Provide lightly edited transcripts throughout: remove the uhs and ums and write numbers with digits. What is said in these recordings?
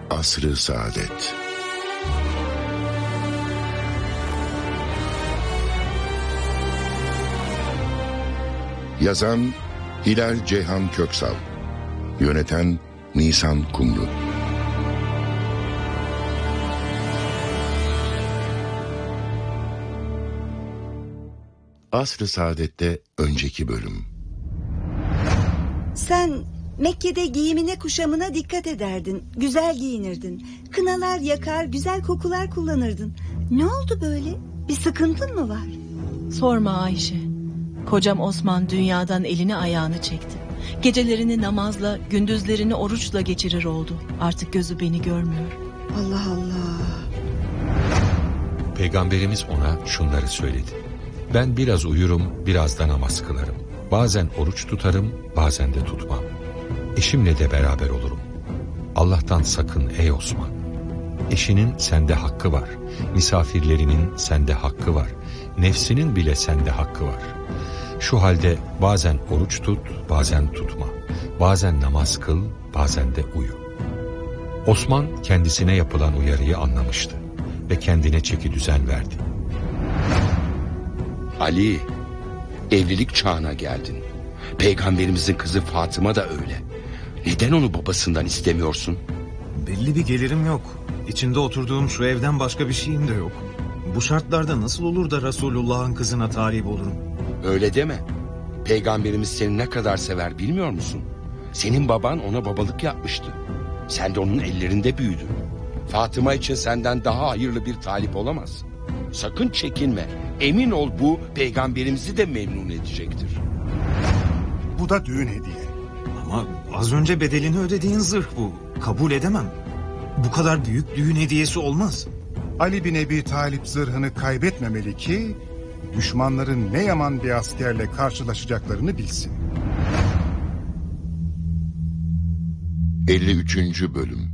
Asr-ı Saadet. Yazan Hilal Ceyhan Köksal, yöneten Nisan Kumru. Asr-ı Saadet'te önceki bölüm. Sen Mekke'de giyimine kuşamına dikkat ederdin. Güzel giyinirdin. Kınalar yakar, güzel kokular kullanırdın. Ne oldu böyle? Bir sıkıntın mı var? Sorma Ayşe. Kocam Osman dünyadan elini ayağını çekti. Gecelerini namazla, gündüzlerini oruçla geçirir oldu. Artık gözü beni görmüyor. Allah Allah. Peygamberimiz ona şunları söyledi. Ben biraz uyurum, biraz da namaz kılarım. Bazen oruç tutarım, bazen de tutmam. Eşimle de beraber olurum. Allah'tan sakın ey Osman. Eşinin sende hakkı var. Misafirlerinin sende hakkı var. Nefsinin bile sende hakkı var. Şu halde bazen oruç tut, bazen tutma. Bazen namaz kıl, bazen de uyu. Osman kendisine yapılan uyarıyı anlamıştı ve kendine çeki düzen verdi. Ali, evlilik çağına geldin. Peygamberimizin kızı Fatıma da öyle. Neden onu babasından istemiyorsun? Belli bir gelirim yok. İçinde oturduğum şu evden başka bir şeyim de yok. Bu şartlarda nasıl olur da Resulullah'ın kızına talip olurum? Öyle deme. Peygamberimiz seni ne kadar sever bilmiyor musun? Senin baban ona babalık yapmıştı. Sen de onun ellerinde büyüdün. Fatıma için senden daha hayırlı bir talip olamaz. Sakın çekinme. Emin ol bu peygamberimizi de memnun edecektir. Bu da düğün hediye. Ama az önce bedelini ödediğin zırh bu. Kabul edemem. Bu kadar büyük düğün hediyesi olmaz. Ali bin Ebi Talip zırhını kaybetmemeli ki düşmanların ne yaman bir askerle karşılaşacaklarını bilsin. 53. Bölüm.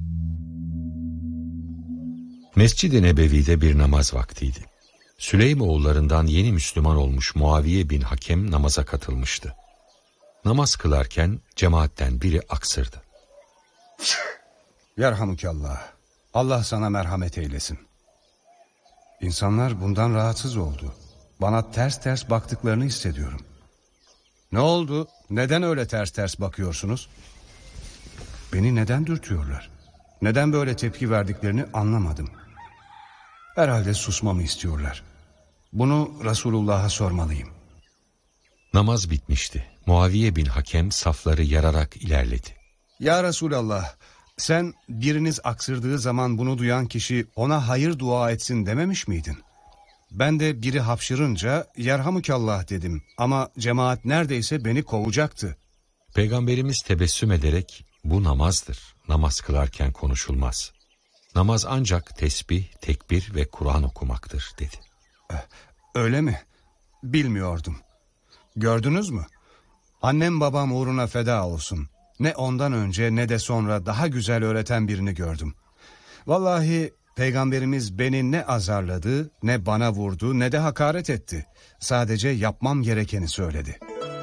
Mescid-i Nebevi'de bir namaz vaktiydi. Süleymoğullarından yeni Müslüman olmuş Muaviye bin Hakem namaza katılmıştı. Namaz kılarken cemaatten biri aksırdı. Yerhamukallah. Allah sana merhamet eylesin. İnsanlar bundan rahatsız oldu. Bana ters ters baktıklarını hissediyorum. Ne oldu? Neden öyle ters ters bakıyorsunuz? Beni neden dürtüyorlar? Neden böyle tepki verdiklerini anlamadım. Herhalde susmamı istiyorlar. Bunu Resulullah'a sormalıyım. Namaz bitmişti. Muaviye bin Hakem safları yararak ilerledi. Ya Resulallah, sen biriniz aksırdığı zaman bunu duyan kişi ona hayır dua etsin dememiş miydin? Ben de biri hapşırınca yerhamukallah dedim ama cemaat neredeyse beni kovacaktı. Peygamberimiz tebessüm ederek bu namazdır. Namaz kılarken konuşulmaz. Namaz ancak tesbih, tekbir ve Kur'an okumaktır dedi. Öyle mi? Bilmiyordum. Gördünüz mü? Annem babam uğruna feda olsun. Ne ondan önce ne de sonra daha güzel öğreten birini gördüm. Vallahi Peygamberimiz beni ne azarladı, ne bana vurdu, ne de hakaret etti. Sadece yapmam gerekeni söyledi.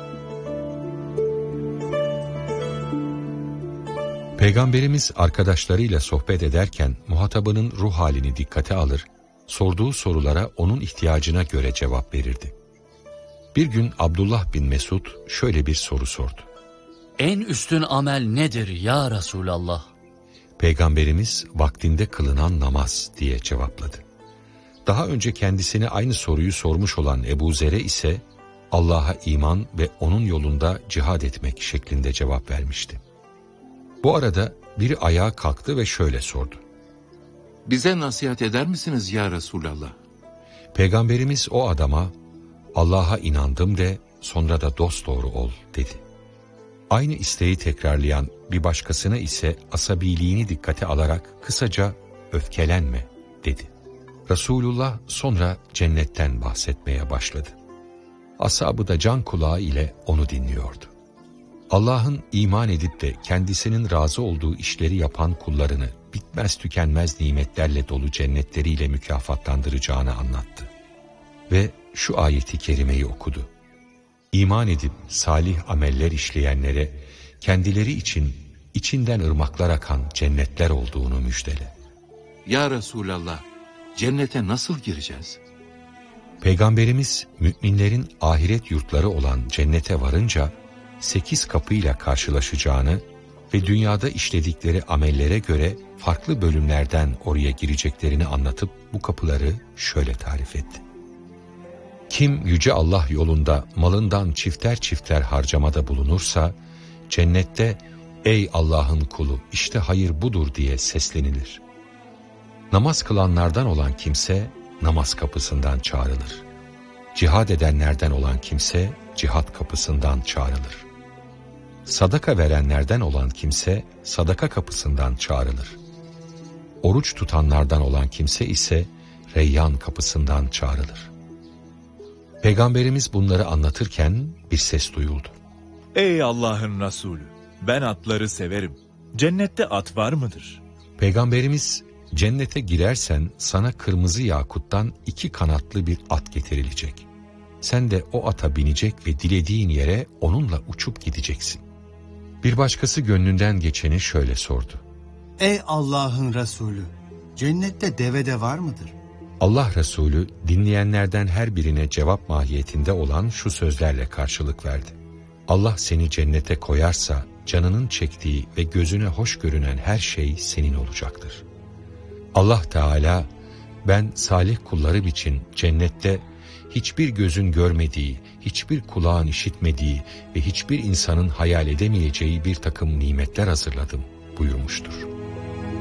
Peygamberimiz arkadaşlarıyla sohbet ederken muhatabının ruh halini dikkate alır, sorduğu sorulara onun ihtiyacına göre cevap verirdi. Bir gün Abdullah bin Mesud şöyle bir soru sordu. En üstün amel nedir ya Resulallah? Peygamberimiz vaktinde kılınan namaz diye cevapladı. Daha önce kendisine aynı soruyu sormuş olan Ebu Zer'e ise Allah'a iman ve onun yolunda cihad etmek şeklinde cevap vermişti. Bu arada biri ayağa kalktı ve şöyle sordu. Bize nasihat eder misiniz ya Resulallah? Peygamberimiz o adama Allah'a inandım de sonra da dosdoğru ol dedi. Aynı isteği tekrarlayan bir başkasına ise asabiliğini dikkate alarak kısaca öfkelenme dedi. Resulullah sonra cennetten bahsetmeye başladı. Ashabı da can kulağı ile onu dinliyordu. Allah'ın iman edip de kendisinin razı olduğu işleri yapan kullarını bitmez tükenmez nimetlerle dolu cennetleriyle mükafatlandıracağını anlattı. Ve şu ayeti kerimeyi okudu. İman edip salih ameller işleyenlere kendileri için içinden ırmaklar akan cennetler olduğunu müjdele. Ya Resulallah, cennete nasıl gireceğiz? Peygamberimiz müminlerin ahiret yurtları olan cennete varınca 8 kapıyla karşılaşacağını ve dünyada işledikleri amellere göre farklı bölümlerden oraya gireceklerini anlatıp bu kapıları şöyle tarif etti. Kim Yüce Allah yolunda malından çifter çifter harcamada bulunursa, cennette ''Ey Allah'ın kulu, işte hayır budur'' diye seslenilir. Namaz kılanlardan olan kimse namaz kapısından çağrılır. Cihad edenlerden olan kimse cihat kapısından çağrılır. Sadaka verenlerden olan kimse sadaka kapısından çağrılır. Oruç tutanlardan olan kimse ise Reyyan kapısından çağrılır. Peygamberimiz bunları anlatırken bir ses duyuldu. Ey Allah'ın Resulü, ben atları severim. Cennette at var mıdır? Peygamberimiz, cennete girersen sana kırmızı yakuttan 2 kanatlı bir at getirilecek. Sen de o ata binecek ve dilediğin yere onunla uçup gideceksin. Bir başkası gönlünden geçeni şöyle sordu. Ey Allah'ın Resulü, cennette deve de var mıdır? Allah Resulü dinleyenlerden her birine cevap mahiyetinde olan şu sözlerle karşılık verdi. Allah seni cennete koyarsa canının çektiği ve gözüne hoş görünen her şey senin olacaktır. Allah Teala, ben salih kullarım için cennette hiçbir gözün görmediği, hiçbir kulağın işitmediği ve hiçbir insanın hayal edemeyeceği bir takım nimetler hazırladım buyurmuştur.